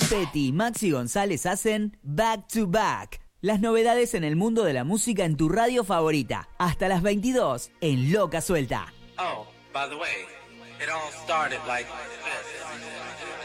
Petty y Maxi González hacen Back to Back. Las novedades en el mundo de la música en tu radio favorita. Hasta las 22 en Loca Suelta. Oh, by the way, it all started like this.